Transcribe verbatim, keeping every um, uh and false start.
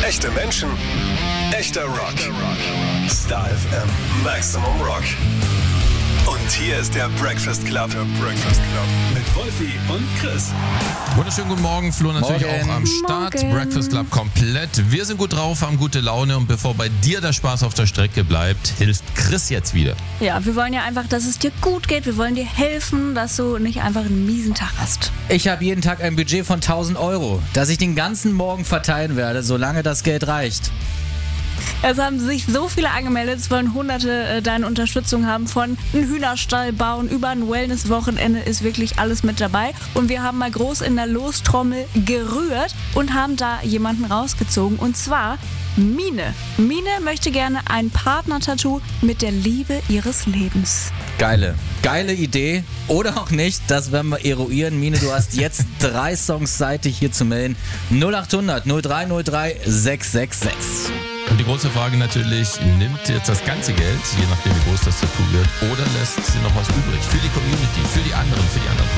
Echte Menschen, echter Rock. Star F M, Maximum Rock. Und hier ist der Breakfast Club. Der Breakfast Club. Mit Wolfi und Chris. Wunderschönen guten Morgen, Flo natürlich Morgen. auch am Start. Morgen. Breakfast Club komplett. Wir sind gut drauf, haben gute Laune und bevor bei dir der Spaß auf der Strecke bleibt, hilft Chris jetzt wieder. Ja, wir wollen ja einfach, dass es dir gut geht. Wir wollen dir helfen, dass du nicht einfach einen miesen Tag hast. Ich habe jeden Tag ein Budget von tausend Euro, das ich den ganzen Morgen verteilen werde, solange das Geld reicht. Es haben sich so viele angemeldet, es wollen Hunderte äh, deine Unterstützung haben, von einem Hühnerstall bauen über ein Wellness-Wochenende ist wirklich alles mit dabei. Und wir haben mal groß in der Lostrommel gerührt und haben da jemanden rausgezogen, und zwar Mine. Mine möchte gerne ein Partner-Tattoo mit der Liebe ihres Lebens. Geile, geile Idee. Oder auch nicht, das werden wir eruieren. Mine, du hast jetzt drei Songs Zeit, dich hier zu melden. null acht hundert null drei null drei sechs sechs sechs. Und die große Frage natürlich, nimmt jetzt das ganze Geld, je nachdem wie groß das Tattoo wird, oder lässt sie noch was übrig für die Community, für die anderen, für die anderen